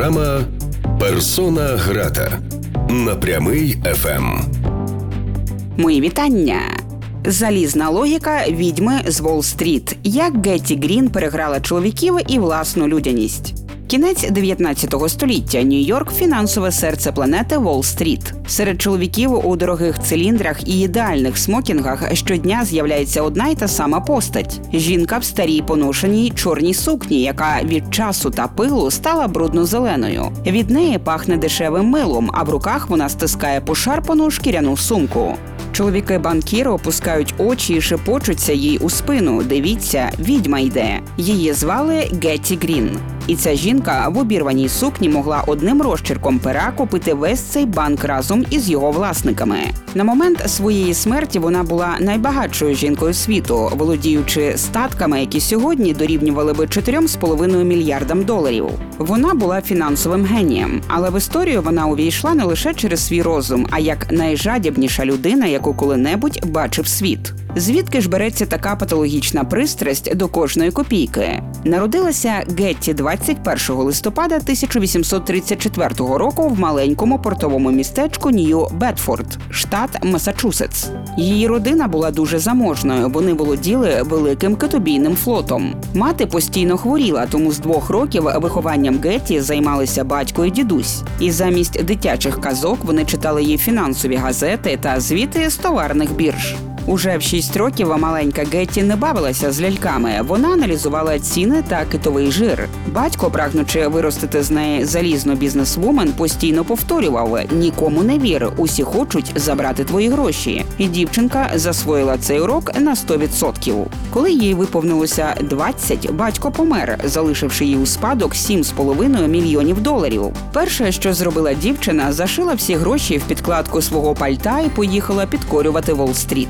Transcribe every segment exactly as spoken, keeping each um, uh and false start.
Програма «Персона грата» на Прямий еф ем. Мої вітання! Залізна логіка відьми з Уолл-стріт. Як Гетті Грін переграла чоловіків і власну людяність. Кінець дев'ятнадцятого століття. Нью-Йорк – фінансове серце планети Уолл-стріт. Серед чоловіків у дорогих циліндрах і ідеальних смокінгах щодня з'являється одна й та сама постать. Жінка в старій поношеній чорній сукні, яка від часу та пилу стала брудно-зеленою. Від неї пахне дешевим милом, а в руках вона стискає пошарпану шкіряну сумку. Чоловіки-банкіри опускають очі і шепочуться їй у спину. Дивіться, відьма йде. Її звали Гетті Грін. І ця жінка в обірваній сукні могла одним розчерком пера купити весь цей банк разом із його власниками. На момент своєї смерті вона була найбагатшою жінкою світу, володіючи статками, які сьогодні дорівнювали би чотирьом з половиною мільярдам доларів. Вона була фінансовим генієм, але в історію вона увійшла не лише через свій розум, а як найжадібніша людина, яку коли-небудь бачив світ. Звідки ж береться така патологічна пристрасть до кожної копійки? Народилася Гетті двадцять першого листопада тисяча вісімсот тридцять четвертого року в маленькому портовому містечку Нью-Бедфорд, штат Масачусетс. Її родина була дуже заможною, вони володіли великим китобійним флотом. Мати постійно хворіла, тому з двох років вихованням Гетті займалися батько і дідусь. І замість дитячих казок вони читали їй фінансові газети та звіти з товарних бірж. Уже в шість років маленька Гетті не бавилася з ляльками, вона аналізувала ціни та китовий жир. Батько, прагнучи виростити з неї залізну бізнесвумен, постійно повторював: «Нікому не вір, усі хочуть забрати твої гроші». І дівчинка засвоїла цей урок на сто відсотків. Коли їй виповнилося двадцять, батько помер, залишивши їй у спадок сім з половиною мільйонів доларів. Перше, що зробила дівчина, зашила всі гроші в підкладку свого пальта і поїхала підкорювати Уолл-стріт.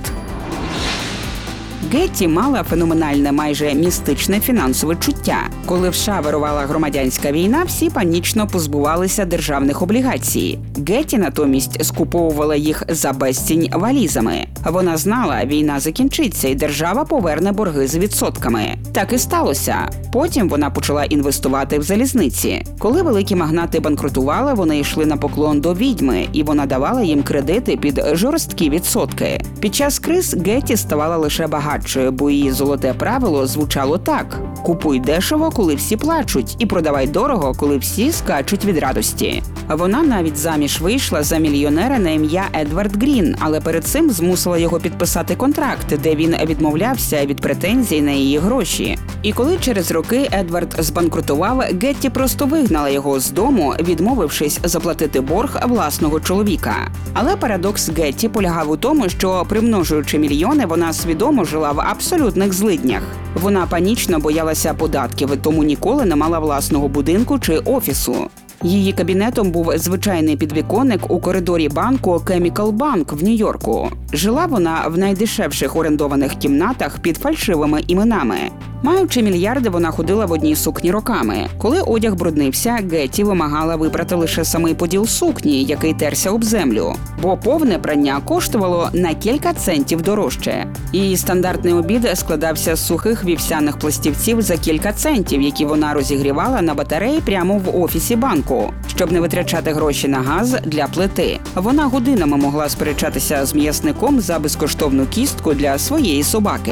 Гетті мала феноменальне, майже містичне фінансове чуття. Коли в США вирувала громадянська війна, всі панічно позбувалися державних облігацій. Гетті натомість скуповувала їх за безцінь валізами. Вона знала, війна закінчиться і держава поверне борги з відсотками. Так і сталося. Потім вона почала інвестувати в залізниці. Коли великі магнати банкрутували, вони йшли на поклон до відьми, і вона давала їм кредити під жорсткі відсотки. Під час криз Гетті ставала лише багатшою, бо її золоте правило звучало так: «Купуй дешево, коли всі плачуть, і продавай дорого, коли всі скачуть від радості». Вона навіть заміж вийшла за мільйонера на ім'я Едвард Грін, але перед цим змусила його підписати контракт, де він відмовлявся від претензій на її гроші. І коли через роки Едвард збанкрутував, Гетті просто вигнала його з дому, відмовившись заплатити борг власного чоловіка. Але парадокс Гетті полягав у тому, що, примножуючи мільйони, вона свідомо жила в абсолютних злиднях. Вона панічно боялася податків, тому ніколи не мала власного будинку чи офісу. Її кабінетом був звичайний підвіконник у коридорі банку Chemical Bank в Нью-Йорку. Жила вона в найдешевших орендованих кімнатах під фальшивими іменами. Маючи мільярди, вона ходила в одній сукні роками. Коли одяг бруднився, Гетті вимагала випрати лише самий поділ сукні, який терся об землю. Бо повне прання коштувало на кілька центів дорожче. Її стандартний обід складався з сухих вівсяних пластівців за кілька центів, які вона розігрівала на батареї прямо в офісі банку, щоб не витрачати гроші на газ для плити. Вона годинами могла сперечатися з м'ясником за безкоштовну кістку для своєї собаки.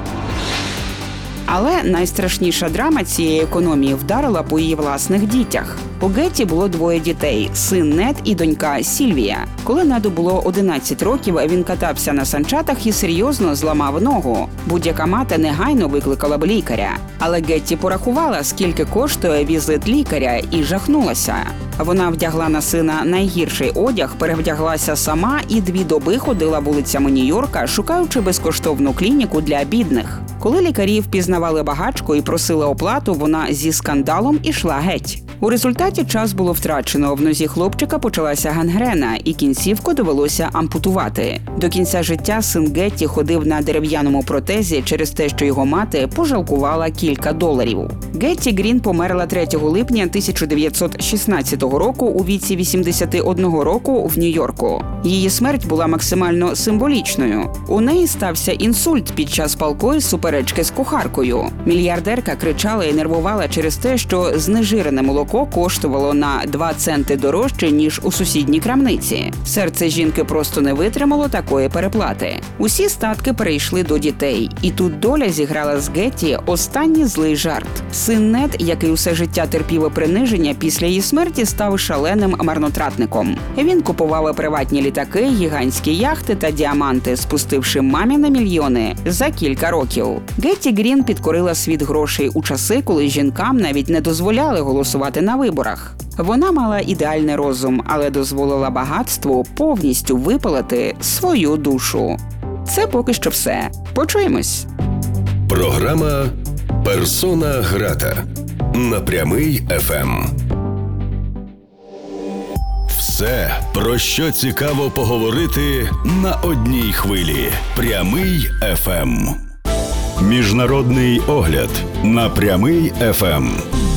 Але найстрашніша драма цієї економії вдарила по її власних дітях. У Гетті було двоє дітей – син Нед і донька Сільвія. Коли Неду було одинадцять років, він катався на санчатах і серйозно зламав ногу. Будь-яка мати негайно викликала б лікаря. Але Гетті порахувала, скільки коштує візит лікаря, і жахнулася. Вона вдягла на сина найгірший одяг, перевдяглася сама і дві доби ходила вулицями Нью-Йорка, шукаючи безкоштовну клініку для бідних. Коли лікарі впізнавали багачку і просили оплату, вона зі скандалом ішла геть. У результаті час було втрачено, в нозі хлопчика почалася гангрена, і кінцівку довелося ампутувати. До кінця життя син Гетті ходив на дерев'яному протезі через те, що його мати пожалкувала кілька доларів. Гетті Грін померла третього липня тисяча дев'ятсот шістнадцятого року у віці вісімдесят один року в Нью-Йорку. Її смерть була максимально символічною. У неї стався інсульт під час палкої суперечки з кухаркою. Мільярдерка кричала і нервувала через те, що знежирене молоко молоко коштувало на два центи дорожче, ніж у сусідній крамниці. Серце жінки просто не витримало такої переплати. Усі статки перейшли до дітей. І тут доля зіграла з Гетті останній злий жарт. Син Нед, який усе життя терпів приниження, після її смерті став шаленим марнотратником. Він купував приватні літаки, гігантські яхти та діаманти, спустивши мамі на мільйони за кілька років. Гетті Грін підкорила світ грошей у часи, коли жінкам навіть не дозволяли голосувати на виборах. Вона мала ідеальний розум, але дозволила багатству повністю випалити свою душу. Це поки що все. Почуємось. Програма «Персона грата» на Прямий еф ем. Все, про що цікаво поговорити на одній хвилі. Прямий еф ем. Міжнародний огляд на Прямий еф ем.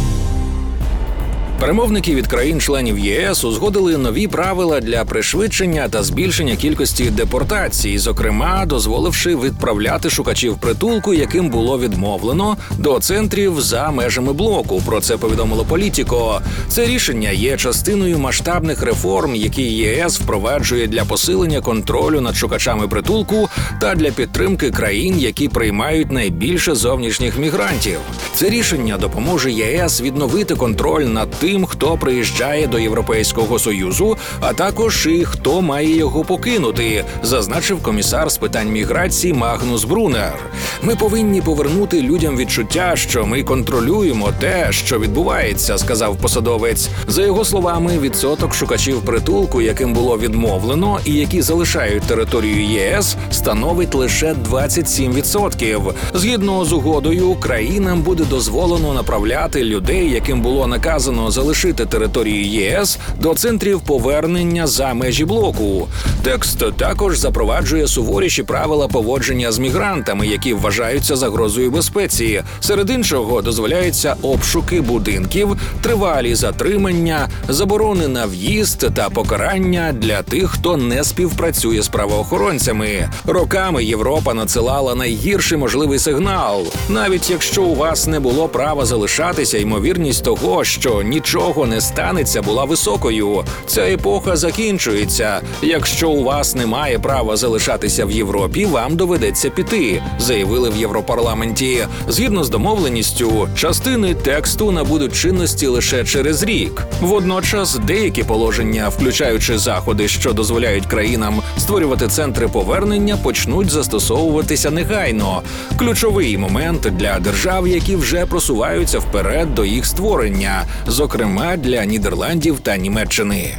Перемовники від країн-членів ЄС узгодили нові правила для пришвидшення та збільшення кількості депортацій, зокрема, дозволивши відправляти шукачів притулку, яким було відмовлено, до центрів за межами блоку. Про це повідомило Політіко. Це рішення є частиною масштабних реформ, які ЄС впроваджує для посилення контролю над шукачами притулку та для підтримки країн, які приймають найбільше зовнішніх мігрантів. Це рішення допоможе ЄС відновити контроль над тим, тим, хто приїжджає до Європейського Союзу, а також і хто має його покинути, зазначив комісар з питань міграції Магнус Брунер. Ми повинні повернути людям відчуття, що ми контролюємо те, що відбувається, сказав посадовець. За його словами, відсоток шукачів притулку, яким було відмовлено і які залишають територію ЄС, становить лише двадцять сім відсотків. Згідно з угодою, країнам буде дозволено направляти людей, яким було наказано залишити територію ЄС, до центрів повернення за межі блоку. Текст також запроваджує суворіші правила поводження з мігрантами, які вважаються загрозою безпеці. Серед іншого, дозволяються обшуки будинків, тривалі затримання, заборони на в'їзд та покарання для тих, хто не співпрацює з правоохоронцями. Роками Європа надсилала найгірший можливий сигнал. Навіть якщо у вас не було права залишатися, ймовірність того, що нічого не станеться, була високою. Ця епоха закінчується. Якщо у вас немає права залишатися в Європі, вам доведеться піти, заявили в Європарламенті. Згідно з домовленістю, частини тексту набудуть чинності лише через рік. Водночас деякі положення, включаючи заходи, що дозволяють країнам створювати центри повернення, почнуть застосовуватися негайно. Ключовий момент для держав, які вже просуваються вперед до їх створення, зокрема для Нідерландів та Німеччини.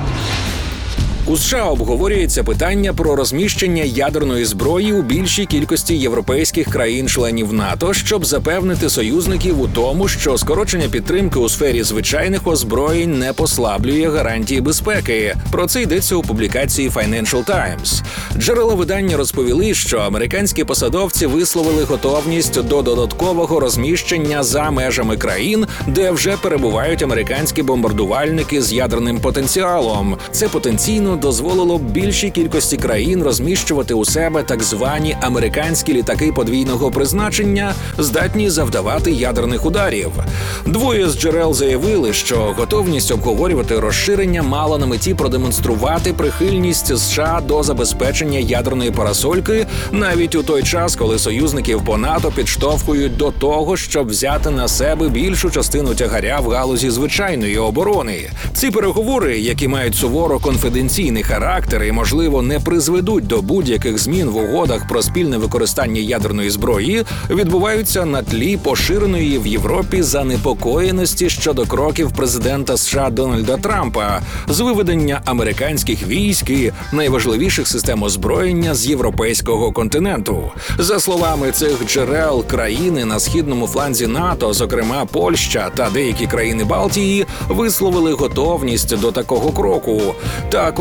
У США обговорюється питання про розміщення ядерної зброї у більшій кількості європейських країн-членів НАТО, щоб запевнити союзників у тому, що скорочення підтримки у сфері звичайних озброєнь не послаблює гарантії безпеки. Про це йдеться у публікації Financial Times. Джерела видання розповіли, що американські посадовці висловили готовність до додаткового розміщення за межами країн, де вже перебувають американські бомбардувальники з ядерним потенціалом. Це потенційно дозволило б більшій кількості країн розміщувати у себе так звані американські літаки подвійного призначення, здатні завдавати ядерних ударів. Двоє з джерел заявили, що готовність обговорювати розширення мала на меті продемонструвати прихильність США до забезпечення ядерної парасольки навіть у той час, коли союзників по НАТО підштовхують до того, щоб взяти на себе більшу частину тягаря в галузі звичайної оборони. Ці переговори, які мають суворо конфіденційний характер і, можливо, не призведуть до будь-яких змін в угодах про спільне використання ядерної зброї, відбуваються на тлі поширеної в Європі занепокоєності щодо кроків президента США Дональда Трампа з виведення американських військ і найважливіших систем озброєння з європейського континенту. За словами цих джерел, країни на східному фланзі НАТО, зокрема Польща та деякі країни Балтії, висловили готовність до такого кроку. Також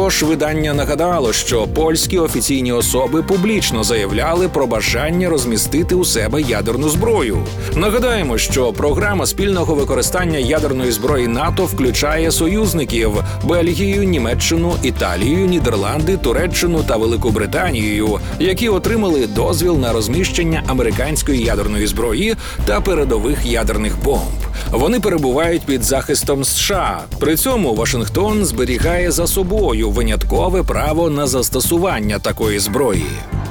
Також видання нагадало, що польські офіційні особи публічно заявляли про бажання розмістити у себе ядерну зброю. Нагадаємо, що програма спільного використання ядерної зброї НАТО включає союзників – Бельгію, Німеччину, Італію, Нідерланди, Туреччину та Велику Британію, які отримали дозвіл на розміщення американської ядерної зброї та передових ядерних бомб. Вони перебувають під захистом США. При цьому Вашингтон зберігає за собою виняткове право на застосування такої зброї.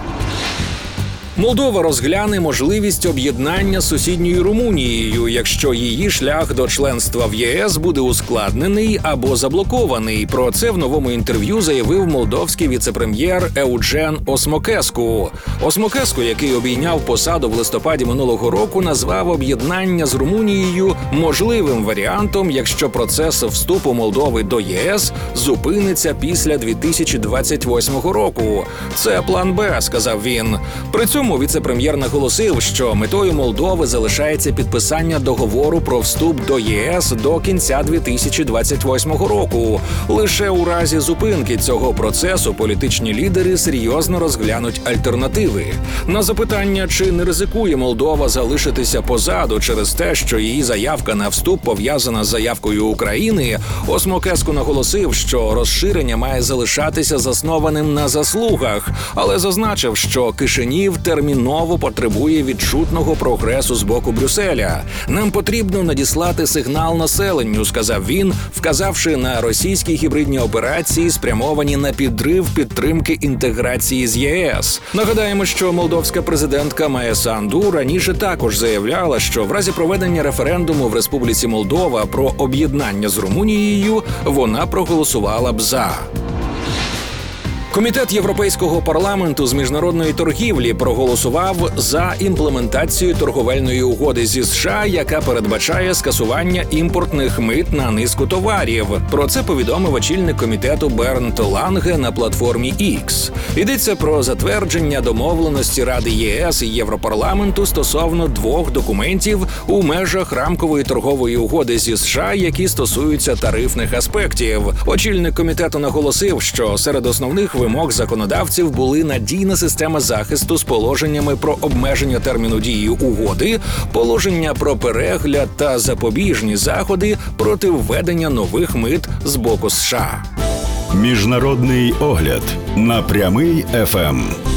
Молдова розгляне можливість об'єднання з сусідньою Румунією, якщо її шлях до членства в ЄС буде ускладнений або заблокований. Про це в новому інтерв'ю заявив молдовський віце-прем'єр Еуджен Осмокеску. Осмокеску, який обійняв посаду в листопаді минулого року, назвав об'єднання з Румунією можливим варіантом, якщо процес вступу Молдови до ЄС зупиниться після дві тисячі двадцять восьмого року. Це план Б, сказав він. При цьому віце-прем'єр наголосив, що метою Молдови залишається підписання договору про вступ до ЄС до кінця дві тисячі двадцять восьмого року. Лише у разі зупинки цього процесу політичні лідери серйозно розглянуть альтернативи. На запитання, чи не ризикує Молдова залишитися позаду через те, що її заявка на вступ пов'язана з заявкою України, Осмокеску наголосив, що розширення має залишатися заснованим на заслугах, але зазначив, що Кишинів терміново потребує відчутного прогресу з боку Брюсселя. Нам потрібно надіслати сигнал населенню, сказав він, вказавши на російські гібридні операції, спрямовані на підрив підтримки інтеграції з ЄС. Нагадаємо, що молдовська президентка Майя Санду раніше також заявляла, що в разі проведення референдуму в Республіці Молдова про об'єднання з Румунією вона проголосувала б за. Комітет Європейського парламенту з міжнародної торгівлі проголосував за імплементацію торговельної угоди зі США, яка передбачає скасування імпортних мит на низку товарів. Про це повідомив очільник комітету Бернт Ланге на платформі X. Йдеться про затвердження домовленості Ради ЄС і Європарламенту стосовно двох документів у межах рамкової торгової угоди зі США, які стосуються тарифних аспектів. Очільник комітету наголосив, що серед основних вимог законодавців були надійна система захисту з положеннями про обмеження терміну дії угоди, положення про перегляд та запобіжні заходи проти введення нових мит з боку США. Міжнародний огляд на Прямий еф ем.